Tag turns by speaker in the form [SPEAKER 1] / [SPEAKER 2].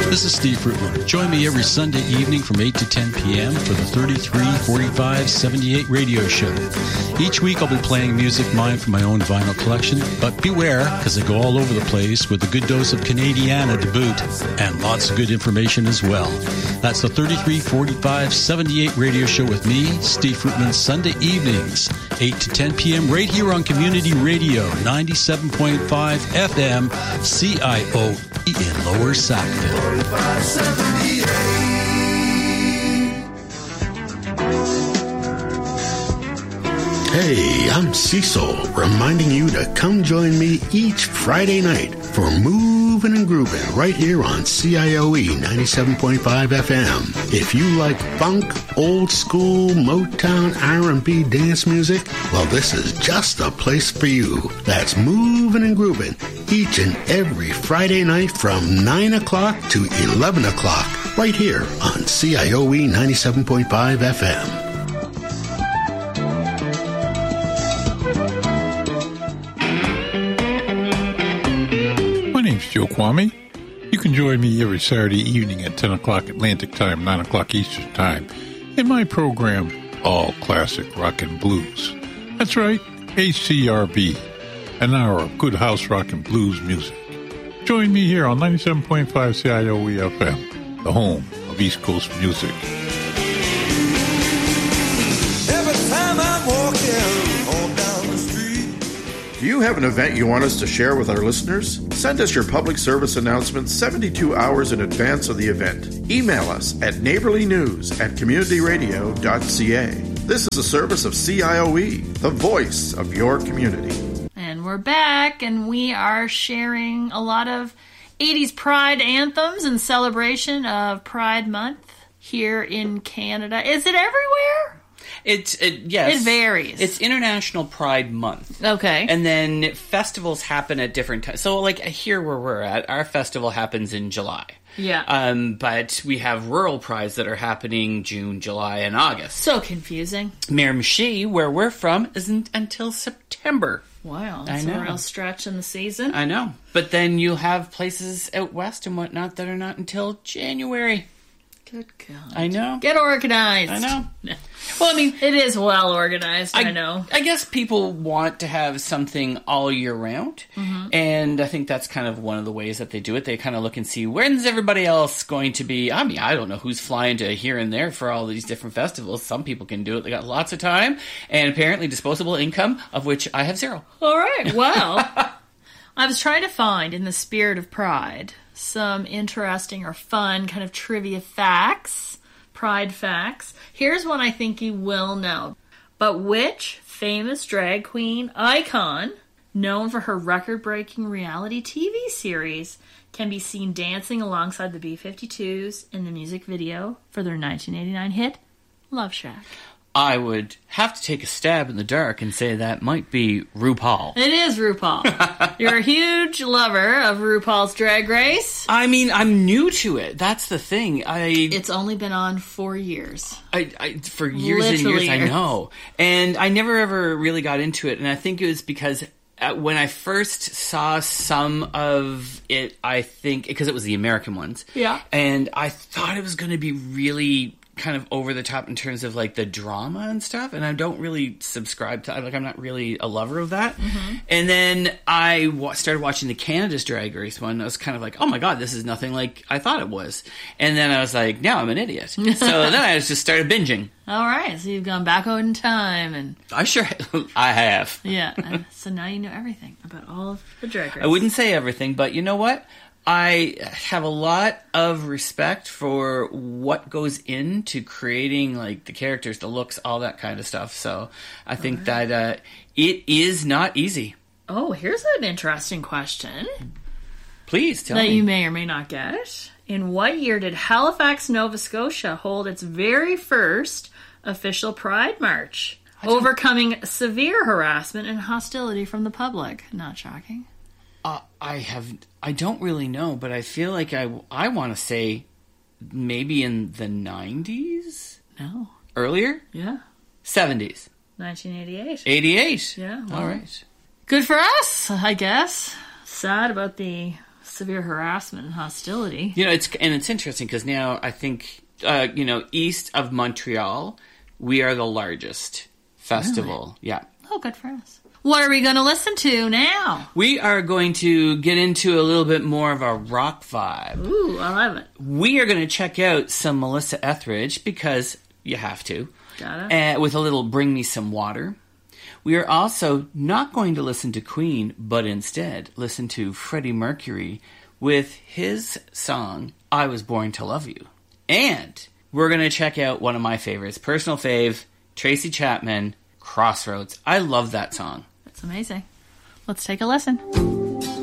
[SPEAKER 1] This is Steve Fruitman. Join me every Sunday evening from 8 to 10 p.m. for the 334578 radio show. Each week I'll be playing music mine from my own vinyl collection, but beware, because I go all over the place with a good dose of Canadiana to boot, and lots of good information as well. That's the 334578 radio show with me, Steve Fruitman, Sunday evenings, 8 to 10 p.m. right here on Community Radio, 97.5 FM, CIOE in Lower Sackville.
[SPEAKER 2] Hey, I'm Cecil, reminding you to come join me each Friday night for Moving and Grooving right here on CIOE 97.5 FM. If you like funk, old school, Motown, R&B dance music, well, this is just the place for you. That's Moving and Grooving each and every Friday night from 9 o'clock to 11 o'clock right here on CIOE 97.5 FM.
[SPEAKER 3] Joe Kwame. You can join me every Saturday evening at 10 o'clock Atlantic Time, 9 o'clock Eastern Time in my program, All Classic Rock and Blues. That's right, HCRB, an hour of good house rock and blues music. Join me here on 97.5 CIOE FM, the home of East Coast music.
[SPEAKER 4] Every time I'm walking on down the street.
[SPEAKER 5] Do you have an event you want us to share with our listeners? Send us your public service announcement 72 hours in advance of the event. Email us at neighborlynews@communityradio.ca. This is a service of CIOE, the voice of your community.
[SPEAKER 6] And we're back, and we are sharing a lot of 80s Pride anthems in celebration of Pride Month here in Canada. Is it everywhere?
[SPEAKER 7] Yes.
[SPEAKER 6] It varies.
[SPEAKER 7] It's International Pride Month.
[SPEAKER 6] Okay.
[SPEAKER 7] And then festivals happen at different times. So, like, here where we're at, our festival happens in July.
[SPEAKER 6] Yeah.
[SPEAKER 7] But we have rural prides that are happening June, July, and August.
[SPEAKER 6] So confusing.
[SPEAKER 7] Miramichi, where we're from, isn't until September.
[SPEAKER 6] Wow.
[SPEAKER 7] I
[SPEAKER 6] That's
[SPEAKER 7] know.
[SPEAKER 6] a real stretch in the season.
[SPEAKER 7] I know. But then you have places out west and whatnot that are not until January.
[SPEAKER 6] Good God.
[SPEAKER 7] I know.
[SPEAKER 6] Get organized.
[SPEAKER 7] I know. Well, I mean,
[SPEAKER 6] it is well organized, I know.
[SPEAKER 7] I guess people want to have something all year round, and I think that's kind of one of the ways that they do it. They kind of look and see, when's everybody else going to be? I mean, I don't know who's flying to here and there for all these different festivals. Some people can do it. They got lots of time and apparently disposable income, of which I have zero.
[SPEAKER 6] All right, well, I was trying to find, in the spirit of Pride, some interesting or fun kind of trivia facts, Pride facts. Here's one I think you will know. But which famous drag queen icon, known for her record-breaking reality TV series, can be seen dancing alongside the B-52s in the music video for their 1989 hit, Love Shack?
[SPEAKER 7] I would have to take a stab in the dark and say that might be RuPaul.
[SPEAKER 6] It is RuPaul. You're a huge lover of RuPaul's Drag Race.
[SPEAKER 7] I mean, I'm new to it. That's the thing.
[SPEAKER 6] It's only been on 4 years.
[SPEAKER 7] For years and years, I know. And I never ever really got into it. And I think it was because when I first saw some of it, I think, because it was the American ones.
[SPEAKER 6] Yeah.
[SPEAKER 7] And I thought it was going to be really kind of over the top in terms of like the drama and stuff, and I don't really subscribe to, like, I'm not really a lover of that. And then I started watching the Canada's Drag Race one. I was kind of like, oh my god, this is nothing like I thought it was. And then I was like, now I'm an idiot. So then I just started binging.
[SPEAKER 6] All right, so you've gone back in time, and
[SPEAKER 7] I have.
[SPEAKER 6] Yeah, and so now you know everything about all of the Drag Race.
[SPEAKER 7] I wouldn't say everything, but you know what? I have a lot of respect for what goes into creating, like, the characters, the looks, all that kind of stuff. So I think that it is not easy.
[SPEAKER 6] Oh, here's an interesting question.
[SPEAKER 7] Please tell me.
[SPEAKER 6] That you may or may not get. In what year did Halifax, Nova Scotia hold its very first official Pride March, overcoming severe harassment and hostility from the public? Not shocking.
[SPEAKER 7] I don't really know, but I feel like I want to say maybe in the 90s?
[SPEAKER 6] No.
[SPEAKER 7] Earlier?
[SPEAKER 6] Yeah.
[SPEAKER 7] 70s.
[SPEAKER 6] 1988.
[SPEAKER 7] 88?
[SPEAKER 6] Yeah.
[SPEAKER 7] Well, all right.
[SPEAKER 6] Good for us, I guess. Sad about the severe harassment and hostility.
[SPEAKER 7] It's interesting because now I think, east of Montreal, we are the largest festival. Really? Yeah.
[SPEAKER 6] Oh, good for us. What are we going to listen to now?
[SPEAKER 7] We are going to get into a little bit more of a rock vibe.
[SPEAKER 6] Ooh, I love it.
[SPEAKER 7] We are going to check out some Melissa Etheridge because you have to.
[SPEAKER 6] Got it.
[SPEAKER 7] With a little Bring Me Some Water. We are also not going to listen to Queen, but instead listen to Freddie Mercury with his song, I Was Born to Love You. And we're going to check out one of my favorites, personal fave, Tracy Chapman, Crossroads. I love that song.
[SPEAKER 6] That's amazing. Let's take a listen.